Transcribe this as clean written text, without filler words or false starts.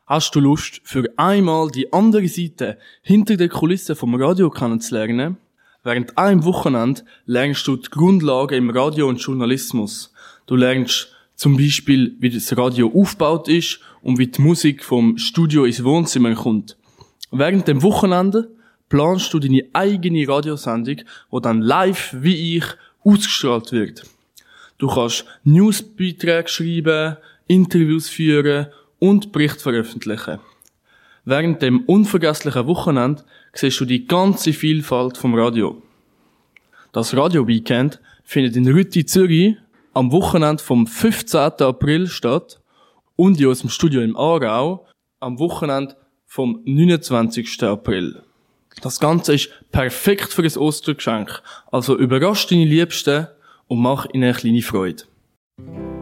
Hast du Lust, für einmal die andere Seite hinter der Kulisse vom Radio kennenzulernen? Während einem Wochenende lernst du die Grundlagen im Radio und Journalismus. Du lernst zum Beispiel, wie das Radio aufgebaut ist und wie die Musik vom Studio ins Wohnzimmer kommt. Während dem Wochenende planst du deine eigene Radiosendung, die dann live wie ich ausgestrahlt wird. Du kannst Newsbeiträge schreiben, Interviews führen und Berichte veröffentlichen. Während dem unvergesslichen Wochenende siehst du die ganze Vielfalt vom Radio. Das Radio-Weekend findet in Rütti, Zürich am Wochenende vom 15. April statt und in unserem Studio im Aarau am Wochenende vom 29. April. Das Ganze ist perfekt für ein Ostergeschenk. Also überrasch deine Liebsten und mach ihnen eine kleine Freude.